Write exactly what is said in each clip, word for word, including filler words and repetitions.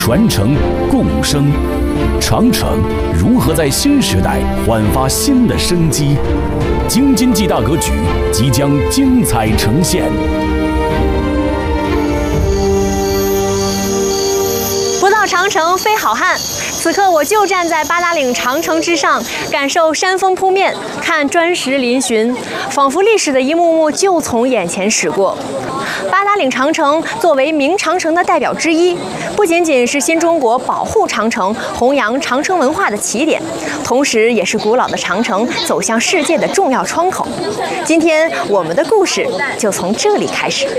传承共生，长城如何在新时代焕发新的生机？京津冀大格局即将精彩呈现。 不到长城非好汉。此刻我就站在八达岭长城之上，感受山峰扑面，看砖石嶙峋，仿佛历史的一幕幕就从眼前驶过。八达岭长城作为明长城的代表之一，不仅仅是新中国保护长城、弘扬长城文化的起点，同时也是古老的长城走向世界的重要窗口。今天我们的故事就从这里开始。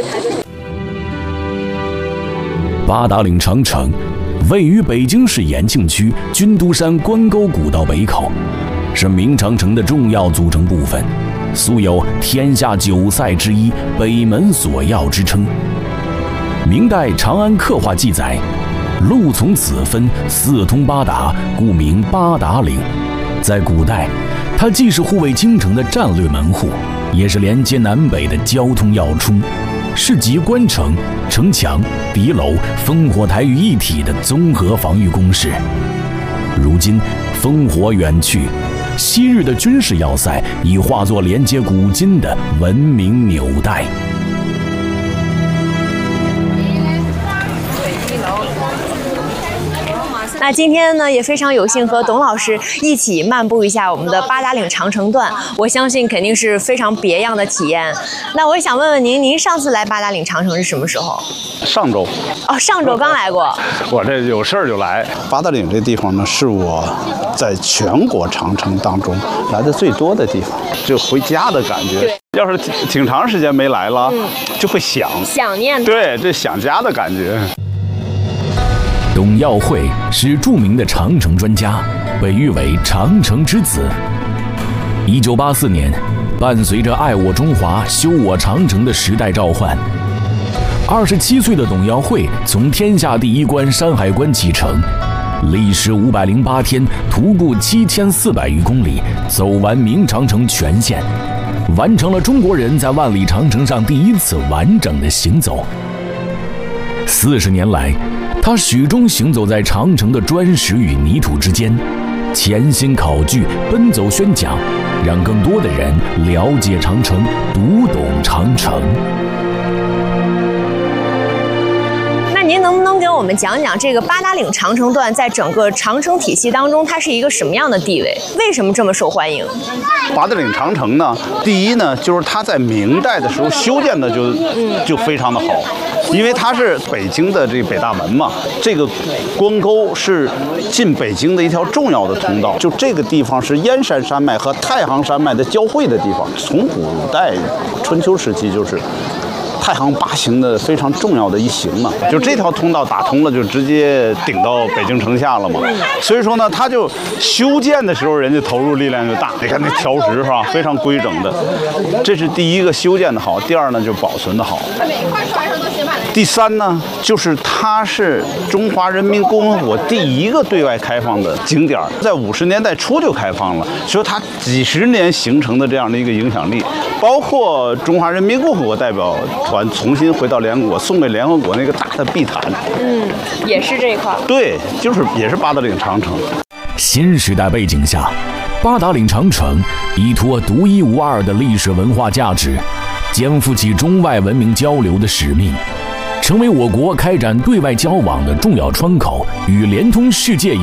八达岭长城位于北京市延庆区军都山关沟古道北口，是明长城的重要组成部分，素有“天下九塞之一，北门锁钥”之称。明代长安刻画记载，路从此分，四通八达，故名八达岭。在古代，它既是护卫京城的战略门户，也是连接南北的交通要冲，是集关城、城墙、敌楼、烽火台于一体的综合防御工事。如今烽火远去，昔日的军事要塞已化作连接古今的文明纽带。 那今天呢，也非常有幸和董老师一起漫步一下我们的八达岭长城段，我相信肯定是非常别样的体验。那我也想问问您，您上次来八达岭长城是什么时候？ 上周。 哦，上周刚来过。 我这有事儿就来。八达岭这地方呢，是我在全国长城当中来的最多的地方，就回家的感觉。要是挺挺长时间没来了，嗯、就会想想念。 对，这想家的感觉。 董耀会是著名的长城专家，被誉为长城之子。一九八四年，伴随着爱我中华、修我长城的时代召唤，二十七岁的董耀会从天下第一关山海关启程，历时五百零八天，徒步七千四百余公里，走完明长城全线，完成了中国人在万里长城上第一次完整的行走。四十年来，他始终行走在长城的砖石与泥土之间，潜心考据，奔走宣讲，让更多的人了解长城，读懂长城。 那您能不能给我们讲讲这个八达岭长城段在整个长城体系当中，它是一个什么样的地位？为什么这么受欢迎？ 八达岭长城呢，第一呢，就是它在明代的时候修建的就就非常的好。因为它是北京的这北大门嘛，这个关沟是进北京的一条重要的通道。就这个地方是燕山山脉和太行山脉的交汇的地方，从古代春秋时期就是太行八行的非常重要的一行嘛。就这条通道打通了，就直接顶到北京城下了嘛。所以说呢，它就修建的时候，人家投入力量就大。你看那条石是吧，非常规整的，这是第一个修建的好。第二呢，就保存的好。第三呢，就是它是中华人民共和国第一个对外开放的景点，在五十年代初就开放了，所以它几十年形成的这样的一个影响力，包括中华人民共和国代表团重新回到联合国，送给联合国那个大的碧潭， 嗯，也是这一块。对， 就是也是八达岭长城。 新时代背景下，八达岭长城依托独一无二的历史文化价值，肩负起中外文明交流的使命，成为我国开展对外交往的重要窗口与连通世界